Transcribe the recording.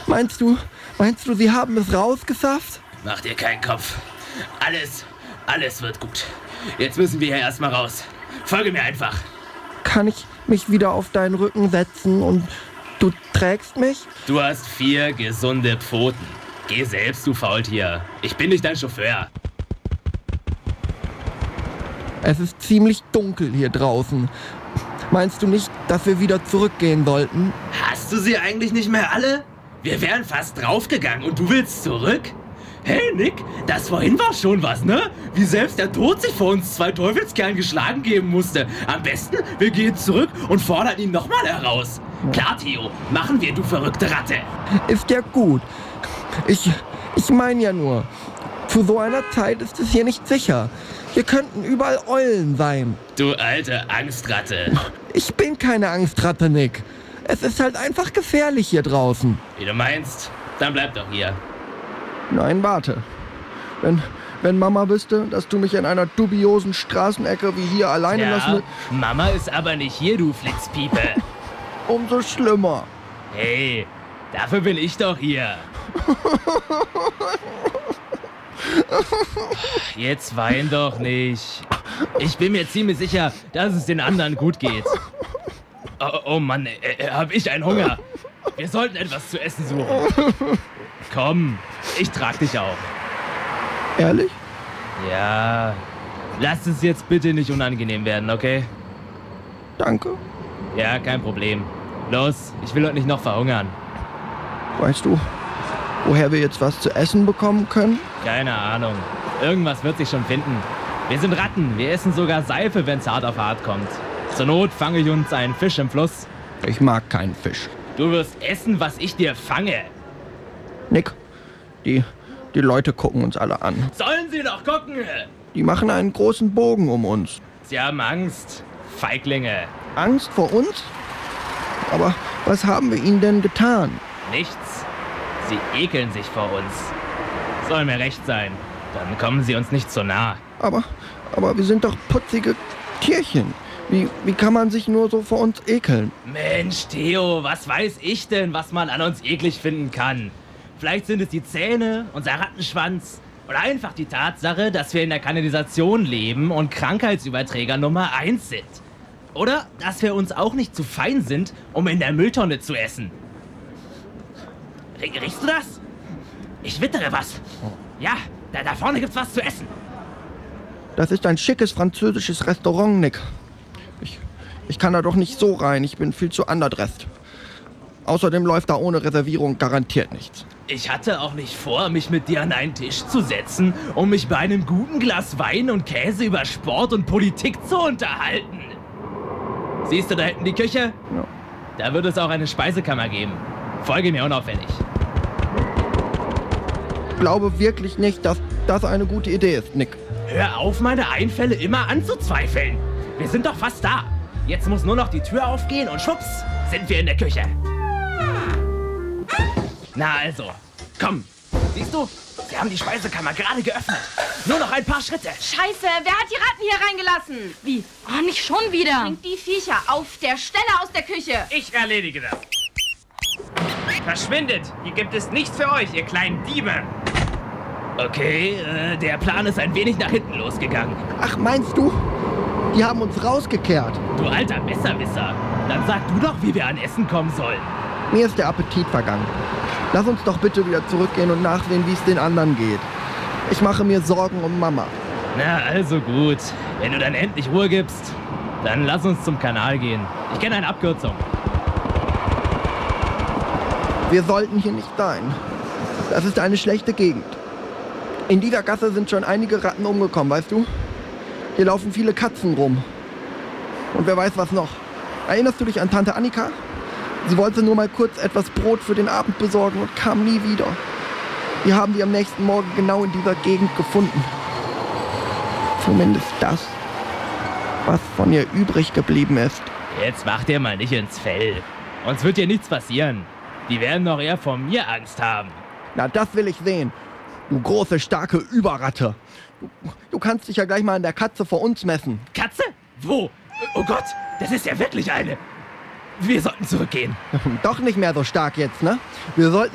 Meinst du, sie haben es rausgesafft? Mach dir keinen Kopf. Alles wird gut. Jetzt müssen wir hier erstmal raus. Folge mir einfach. Kann ich mich wieder auf deinen Rücken setzen und du trägst mich? Du hast 4 gesunde Pfoten. Geh selbst, du Faultier. Ich bin nicht dein Chauffeur. Es ist ziemlich dunkel hier draußen. Meinst du nicht, dass wir wieder zurückgehen sollten? Hast du sie eigentlich nicht mehr alle? Wir wären fast draufgegangen und du willst zurück? Hey Nick, das vorhin war schon was, ne? Wie selbst der Tod sich vor uns 2 Teufelskerlen geschlagen geben musste. Am besten, wir gehen zurück und fordern ihn nochmal heraus. Klar, Theo, machen wir, du verrückte Ratte. Ist ja gut. Ich meine ja nur, zu so einer Zeit ist es hier nicht sicher. Hier könnten überall Eulen sein. Du alte Angstratte. Ich bin keine Angstratte, Nick. Es ist halt einfach gefährlich hier draußen. Wie du meinst, dann bleib doch hier. Nein, warte. Wenn Mama wüsste, dass du mich in einer dubiosen Straßenecke wie hier alleine lassen... Mama ist aber nicht hier, du Flitzpiepe. Umso schlimmer. Hey, dafür bin ich doch hier. Jetzt wein doch nicht. Ich bin mir ziemlich sicher, dass es den anderen gut geht. Oh Mann, hab ich einen Hunger. Wir sollten etwas zu essen suchen. Komm, ich trag dich auch. Ehrlich? Ja, lass es jetzt bitte nicht unangenehm werden, okay? Danke. Ja, kein Problem. Los, ich will heute nicht noch verhungern. Weißt du, woher wir jetzt was zu essen bekommen können? Keine Ahnung. Irgendwas wird sich schon finden. Wir sind Ratten. Wir essen sogar Seife, wenn's hart auf hart kommt. Zur Not fange ich uns einen Fisch im Fluss. Ich mag keinen Fisch. Du wirst essen, was ich dir fange. Nick, die Leute gucken uns alle an. Sollen sie doch gucken! Die machen einen großen Bogen um uns. Sie haben Angst. Feiglinge. Angst vor uns? Aber was haben wir ihnen denn getan? Nichts. Sie ekeln sich vor uns. Soll mir recht sein. Dann kommen sie uns nicht so nah. Aber wir sind doch putzige Tierchen. Wie kann man sich nur so vor uns ekeln? Mensch, Theo, was weiß ich denn, was man an uns eklig finden kann? Vielleicht sind es die Zähne, unser Rattenschwanz oder einfach die Tatsache, dass wir in der Kanalisation leben und Krankheitsüberträger Nummer 1 sind. Oder dass wir uns auch nicht zu fein sind, um in der Mülltonne zu essen. Riechst du das? Ich wittere was. Ja, da vorne gibt's was zu essen. Das ist ein schickes französisches Restaurant, Nick. Ich kann da doch nicht so rein, ich bin viel zu underdressed. Außerdem läuft da ohne Reservierung garantiert nichts. Ich hatte auch nicht vor, mich mit dir an einen Tisch zu setzen, um mich bei einem guten Glas Wein und Käse über Sport und Politik zu unterhalten. Siehst du da hinten die Küche? Ja. Da wird es auch eine Speisekammer geben. Folge mir unauffällig. Ich glaube wirklich nicht, dass das eine gute Idee ist, Nick. Hör auf, meine Einfälle immer anzuzweifeln. Wir sind doch fast da. Jetzt muss nur noch die Tür aufgehen und schwupps, sind wir in der Küche. Na also, komm. Siehst du, sie haben die Speisekammer gerade geöffnet. Nur noch ein paar Schritte. Scheiße, wer hat die Ratten hier reingelassen? Wie? Oh, nicht schon wieder. Bringt die Viecher auf der Stelle aus der Küche. Ich erledige das. Verschwindet! Hier gibt es nichts für euch, ihr kleinen Diebe. Okay, der Plan ist ein wenig nach hinten losgegangen. Ach, meinst du? Die haben uns rausgekehrt. Du alter Besserwisser. Dann sag du doch, wie wir an Essen kommen sollen. Mir ist der Appetit vergangen. Lass uns doch bitte wieder zurückgehen und nachsehen, wie es den anderen geht. Ich mache mir Sorgen um Mama. Na, also gut. Wenn du dann endlich Ruhe gibst, dann lass uns zum Kanal gehen. Ich kenne eine Abkürzung. Wir sollten hier nicht sein. Das ist eine schlechte Gegend. In dieser Gasse sind schon einige Ratten umgekommen, weißt du? Hier laufen viele Katzen rum. Und wer weiß was noch. Erinnerst du dich an Tante Annika? Sie wollte nur mal kurz etwas Brot für den Abend besorgen und kam nie wieder. Wir haben die am nächsten Morgen genau in dieser Gegend gefunden. Zumindest das, was von ihr übrig geblieben ist. Jetzt mach dir mal nicht ins Fell. Uns wird hier nichts passieren. Die werden doch eher vor mir Angst haben. Na, das will ich sehen. Du große, starke Überratte. Du kannst dich ja gleich mal an der Katze vor uns messen. Katze? Wo? Oh Gott, das ist ja wirklich eine. Wir sollten zurückgehen. Doch nicht mehr so stark jetzt, ne? Wir sollten